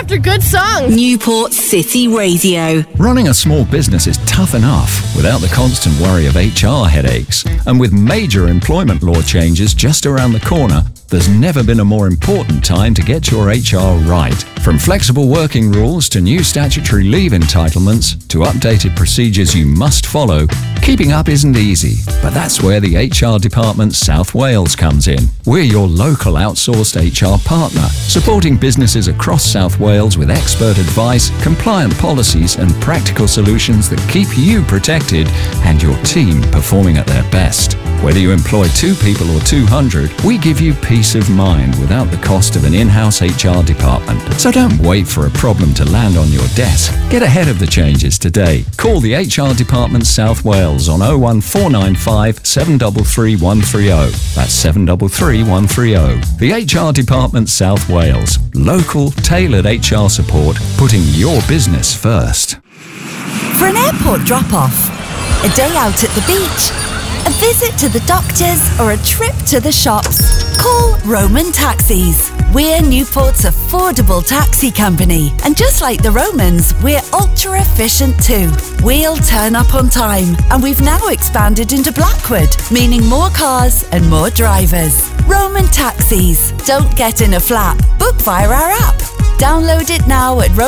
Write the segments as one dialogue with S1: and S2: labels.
S1: after good songs.
S2: Newport City Radio.
S3: Running a small business is tough enough without the constant worry of HR headaches. And with major employment law changes just around the corner, there's never been a more important time to get your HR right. From flexible working rules to new statutory leave entitlements to updated procedures you must follow, keeping up isn't easy. But that's where the HR Department South Wales comes in. We're your local outsourced HR partner, supporting businesses across South Wales with expert advice, compliant policies and practical solutions that keep you protected and your team performing at their best. Whether you employ 2 people or 200, we give you peace of mind without the cost of an in-house HR department. So don't wait for a problem to land on your desk. Get ahead of the changes today. Call the HR Department South Wales on 01495 733 130. That's 733 130. The HR Department South Wales. Local, tailored HR support, putting your business first.
S4: For an airport drop-off, a day out at the beach, a visit to the doctors or a trip to the shops, call Roman Taxis. We're Newport's affordable taxi company, and just like the Romans, we're ultra efficient too. We'll turn up on time, and we've now expanded into Blackwood, meaning more cars and more drivers. Roman Taxis. Don't get in a flap. Book via our app. Download it now at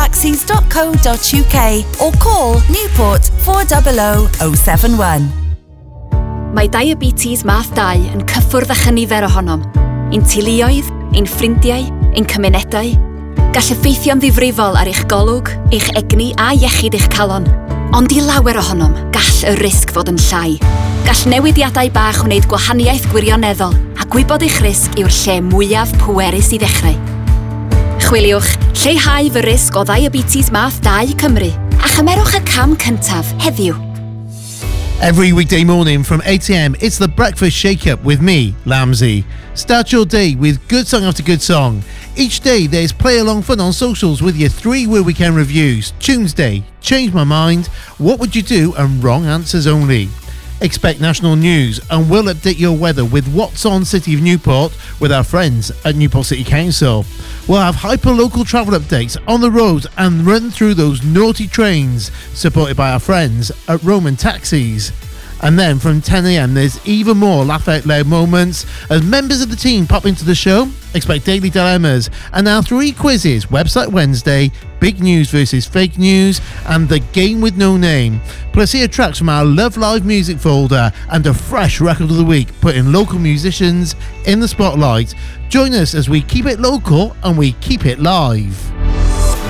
S4: romantaxis.co.uk or call Newport 400 071.
S5: Mae diabetes math 2 yn cyffwrdd â chynifer ohonom. Ein teuluoedd, ein ffrindiau, ein cymunedau. Gall effeithio'n ddifrifol ar eich golwg, eich egni a iechyd eich calon. Ond I lawer ohonom, gall y risg fod yn llai. Gall newidiadau bach wneud gwahaniaeth gwirioneddol a gwybod eich risg yw'r lle mwyaf pwerus I ddechrau. Chwiliwch lleihau fy risg o diabetes math 2 Cymru a chymerwch y cam cyntaf heddiw.
S6: Every weekday morning from 8 a.m, it's the Breakfast Shake-Up with me, Lamsey. Start your day with good song after good song. Each day there's play-along fun on socials with your 3 Where Weekend reviews. Tuesday, Change My Mind, What Would You Do and Wrong Answers Only. Expect national news and we'll update your weather with What's On City of Newport with our friends at Newport City Council. We'll have hyper-local travel updates on the roads and run through those naughty trains supported by our friends at Roman Taxis. And then from 10 a.m, there's even more laugh out loud moments as members of the team pop into the show. Expect daily dilemmas and our 3 quizzes, Website Wednesday, Big News versus Fake News, and The Game with No Name. Plus here tracks from our Love Live music folder and a fresh record of the week, putting local musicians in the spotlight. Join us as we keep it local and we keep it live.